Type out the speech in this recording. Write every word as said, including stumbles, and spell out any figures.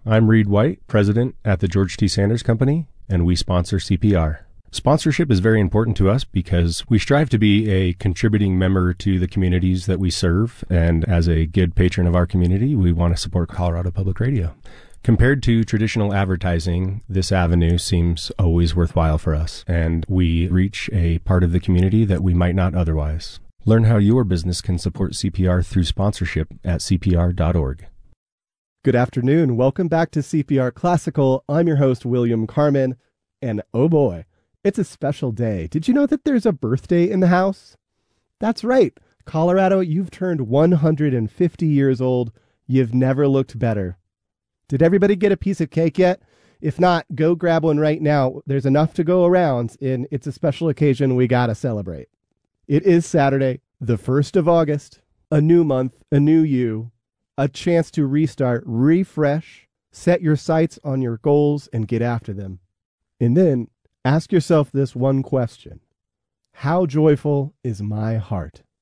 I'm Reed White, president at the George T. Sanders Company, and we sponsor C P R. Sponsorship is very important to us because we strive to be a contributing member to the communities that we serve, and as a good patron of our community, we want to support Colorado Public Radio. Compared to traditional advertising, this avenue seems always worthwhile for us, and we reach a part of the community that we might not otherwise. Learn how your business can support C P R through sponsorship at c p r dot org. Good afternoon. Welcome back to C P R Classical. I'm your host, William Carmen, and oh boy, it's a special day. Did you know that there's a birthday in the house? That's right. Colorado, you've turned one hundred fifty years old. You've never looked better. Did everybody get a piece of cake yet? If not, go grab one right now. There's enough to go around, and it's a special occasion we gotta celebrate. It is Saturday, the first of August, a new month, a new you, a chance to restart, refresh, set your sights on your goals, and get after them. And then ask yourself this one question: how joyful is my heart?